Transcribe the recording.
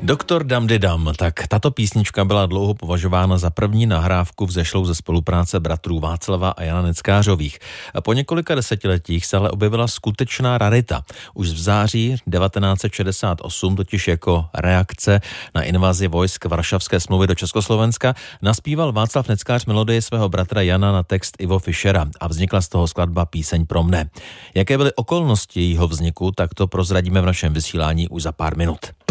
Doktor Damdidam, tak tato písnička byla dlouho považována za první nahrávku vzešlou ze spolupráce bratrů Václava a Jana Neckářových. Po několika desetiletích se ale objevila skutečná rarita. Už v září 1968, totiž jako reakce na invazi vojsk Varšavské smlouvy do Československa, naspíval Václav Neckář melodii svého bratra Jana na text Ivo Fischera a vznikla z toho skladba Píseň pro mne. Jaké byly okolnosti jejího vzniku, tak to prozradíme v našem vysílání už za pár minut.